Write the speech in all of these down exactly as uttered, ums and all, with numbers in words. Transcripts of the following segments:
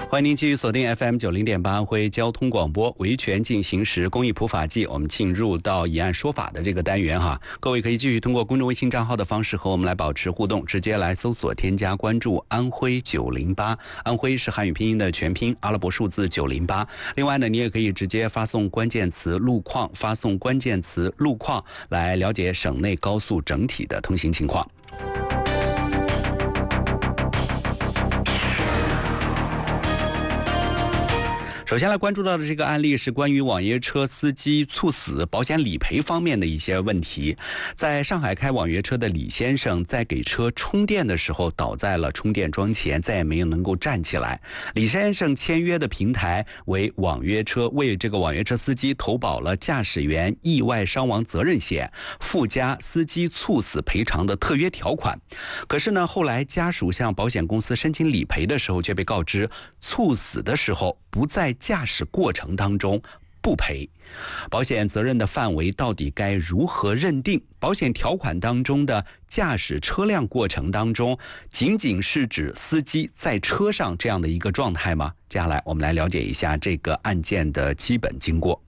欢迎您继续锁定 F M 九零点八安徽交通广播维权进行时公益普法纪，我们进入到以案说法的这个单元哈。各位可以继续通过公众微信账号的方式和我们来保持互动，直接来搜索添加关注安徽九零八，安徽是汉语拼音的全拼，阿拉伯数字九零八。另外呢，你也可以直接发送关键词路况，发送关键词路况来了解省内高速整体的通行情况。首先来关注到的这个案例是关于网约车司机猝死保险理赔方面的一些问题。在上海开网约车的李先生在给车充电的时候倒在了充电桩前，再也没有能够站起来。李先生签约的平台为网约车，为这个网约车司机投保了驾驶员意外伤亡责任险，附加司机猝死赔偿的特约条款。可是呢，后来家属向保险公司申请理赔的时候，却被告知猝死的时候不在驾驶过程当中，不赔。保险责任的范围到底该如何认定？保险条款当中的驾驶车辆过程当中，仅仅是指司机在车上这样的一个状态吗？接下来我们来了解一下这个案件的基本经过。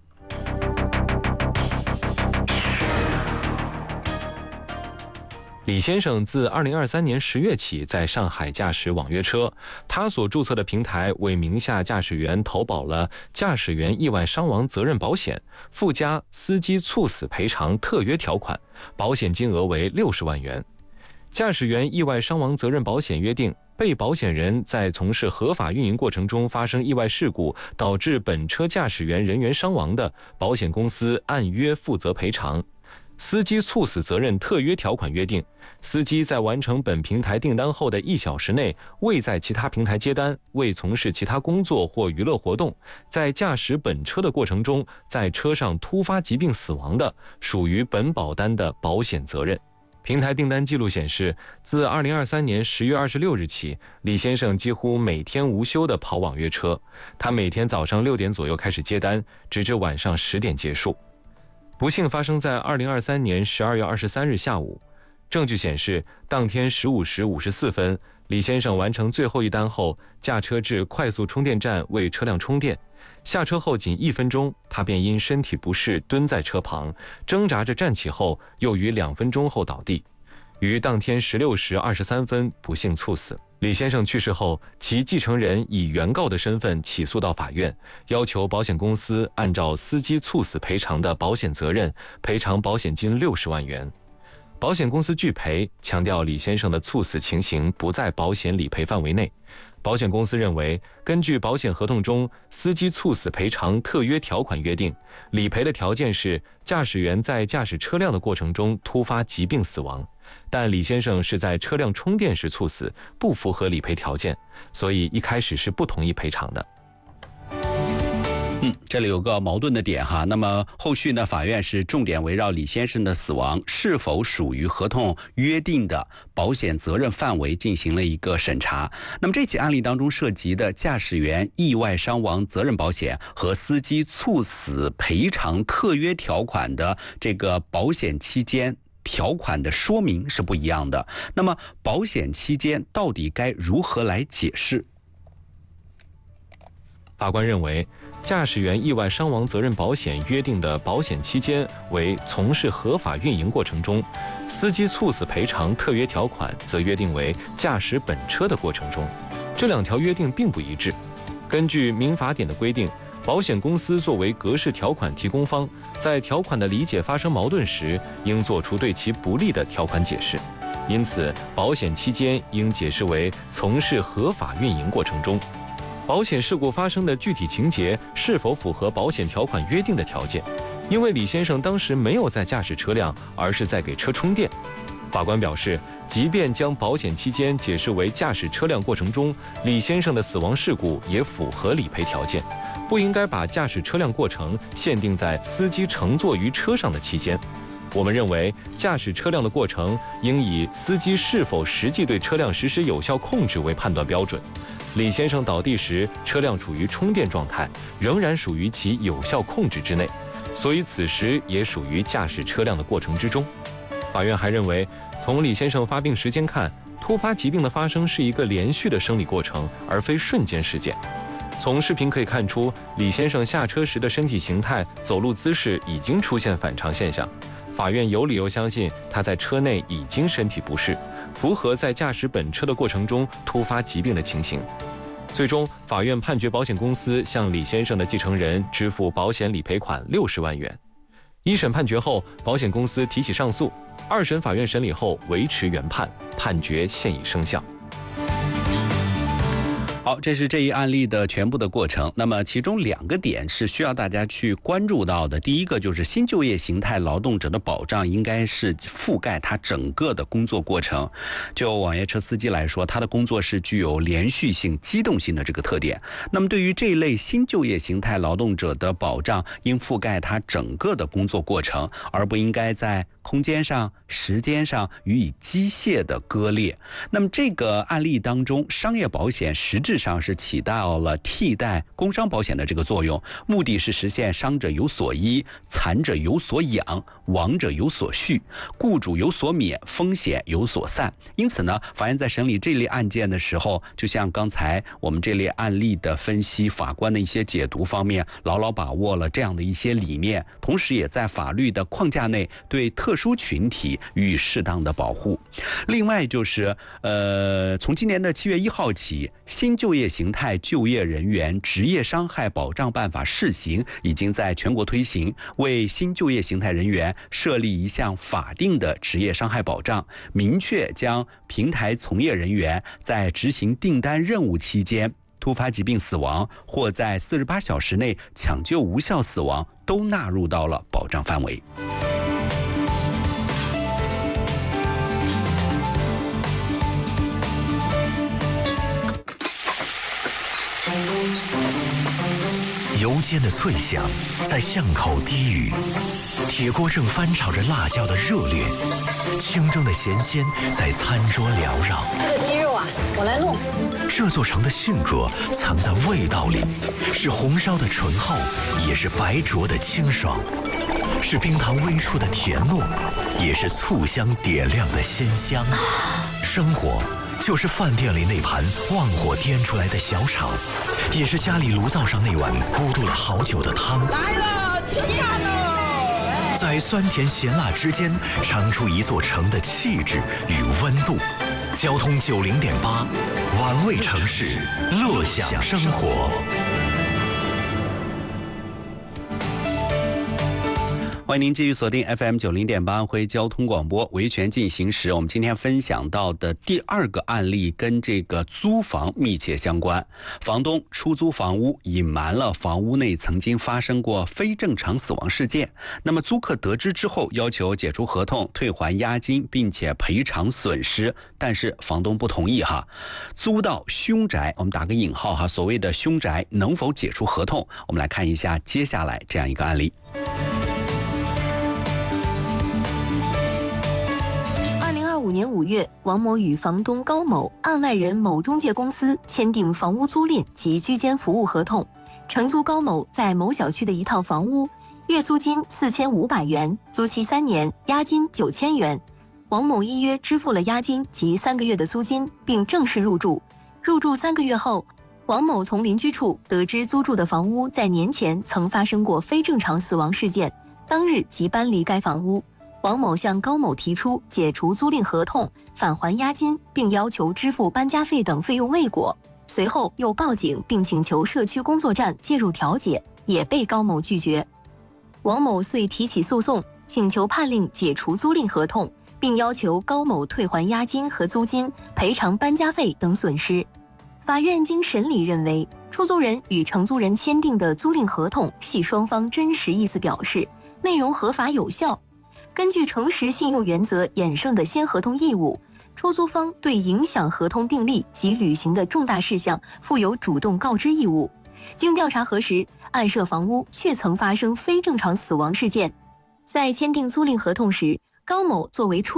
李先生自二零二三年十月起在上海驾驶网约车，他所注册的平台为名下驾驶员投保了驾驶员意外伤亡责任保险，附加司机猝死赔偿特约条款，保险金额为六十万元。驾驶员意外伤亡责任保险约定，被保险人在从事合法运营过程中发生意外事故，导致本车驾驶员人员伤亡的，保险公司按约负责赔偿。司机猝死责任特约条款约定，司机在完成本平台订单后的一小时内，未在其他平台接单，未从事其他工作或娱乐活动，在驾驶本车的过程中，在车上突发疾病死亡的，属于本保单的保险责任。平台订单记录显示，自二零二三年十月二十六日起，李先生几乎每天无休地跑网约车，他每天早上六点左右开始接单，直至晚上十点结束。不幸发生在二零二三年十二月二十三日下午。证据显示，当天十五时五十四分，李先生完成最后一单后，驾车至快速充电站为车辆充电。下车后仅一分钟，他便因身体不适蹲在车旁，挣扎着站起后，又于两分钟后倒地，于当天十六时二十三分不幸猝死。李先生去世后，其继承人以原告的身份起诉到法院，要求保险公司按照司机猝死赔偿的保险责任赔偿保险金六十万元。保险公司拒赔，强调李先生的猝死情形不在保险理赔范围内。保险公司认为，根据保险合同中司机猝死赔偿特约条款约定，理赔的条件是驾驶员在驾驶车辆的过程中突发疾病死亡，但李先生是在车辆充电时猝死，不符合理赔条件，所以一开始是不同意赔偿的。 嗯，这里有个矛盾的点哈。那么后续呢，法院是重点围绕李先生的死亡是否属于合同约定的保险责任范围进行了一个审查。那么这起案例当中涉及的驾驶员意外伤亡责任保险和司机猝死赔偿特约条款的这个保险期间条款的说明是不一样的。那么保险期间到底该如何来解释？ 法官认为，驾驶员意外伤亡责任保险约定的保险期间为从事合法运营过程中，司机猝死赔偿特约条款则约定为驾驶本车的过程中，这两条约定并不一致。根据民法典的规定，保险公司作为格式条款提供方，在条款的理解发生矛盾时，应作出对其不利的条款解释。因此，保险期间应解释为从事合法运营过程中。保险事故发生的具体情节是否符合保险条款约定的条件？因为李先生当时没有在驾驶车辆，而是在给车充电。法官表示，即便将保险期间解释为驾驶车辆过程中，李先生的死亡事故也符合理赔条件，不应该把驾驶车辆过程限定在司机乘坐于车上的期间。我们认为，驾驶车辆的过程应以司机是否实际对车辆实施有效控制为判断标准。李先生倒地时，车辆处于充电状态，仍然属于其有效控制之内，所以此时也属于驾驶车辆的过程之中。法院还认为，从李先生发病时间看，突发疾病的发生是一个连续的生理过程，而非瞬间事件。 从视频可以看出，李先生下车时的身体形态、走路姿势已经出现反常现象。法院有理由相信他在车内已经身体不适，符合在驾驶本车的过程中突发疾病的情形。最终，法院判决保险公司向李先生的继承人支付保险理赔款六十万元。一审判决后，保险公司提起上诉，二审法院审理后维持原判，判决现已生效。 好，这是这一案例的全部的过程。那么其中两个点是需要大家去关注到的。第一个就是新就业形态劳动者的保障应该是覆盖他整个的工作过程。就网约车司机来说，他的工作是具有连续性、机动性的这个特点。那么对于这一类新就业形态劳动者的保障，应覆盖他整个的工作过程，而不应该在空间上、时间上予以机械的割裂。那么这个案例当中，商业保险实质上是起到了替代工伤保险的这个作用，目的是实现伤者有所依、残者有所养、亡者有所续、雇主有所免、风险有所散。因此呢，法院在审理这类案件的时候，就像刚才我们这类案例的分析，法官的一些解读方面，牢牢把握了这样的一些理念，同时也在法律的框架内对特殊群体予以适当的保护。另外就是呃，从今年的七月一号起，新就业形态就业人员职业伤害保障办法试行已经在全国推行，为新就业形态人员设立一项法定的职业伤害保障，明确将平台从业人员在执行订单任务期间突发疾病死亡或在四十八小时内抢救无效死亡都纳入到了保障范围。 油煎的脆响在巷口低语，铁锅正翻炒着辣椒的热烈，清蒸的咸鲜在餐桌缭绕。 这个鸡肉啊，我来弄。 这座城的性格藏在味道里，是红烧的醇厚，也是白灼的清爽，是冰糖微出的甜糯，也是醋香点亮的鲜香。生活就是饭店里那盘旺火颠出来的小炒，也是家里炉灶上那碗咕嘟了好久的汤。 来了，吃饭喽！ 在酸甜咸辣之间，尝出一座城的气质与温度。交通九零点八，玩味城市，乐享生活。 欢迎您继续锁定 F M 九零点八安徽交通广播维权进行时。我们今天分享到的第二个案例跟这个租房密切相关。房东出租房屋隐瞒了房屋内曾经发生过非正常死亡事件，那么租客得知之后要求解除合同、退还押金，并且赔偿损失，但是房东不同意哈。租到凶宅，我们打个引号哈，所谓的凶宅能否解除合同？我们来看一下接下来这样一个案例。 五年五月，王某与房东高某、案外人某中介公司签订房屋租赁及居间服务合同，承租高某在某小区的一套房屋，月租金四千五百元，租期三年，押金九千元。王某依约支付了押金及三个月的租金，并正式入住。入住三个月后，王某从邻居处得知租住的房屋在年前曾发生过非正常死亡事件，当日即搬离该房屋。王某向高某提出解除租赁合同、返还押金，并要求支付搬家费等费用未果，随后又报警并请求社区工作站介入调解，也被高某拒绝。王某遂提起诉讼，请求判令解除租赁合同，并要求高某退还押金和租金，赔偿搬家费等损失。法院经审理认为，出租人与承租人签订的租赁合同系双方真实意思表示，内容合法有效。根据诚实信用原则衍生的先合同义务，出租方对影响合同订立及履行的重大事项负有主动告知义务。经调查核实，案涉房屋确曾发生非正常死亡事件。在签订租赁合同时，高某作为出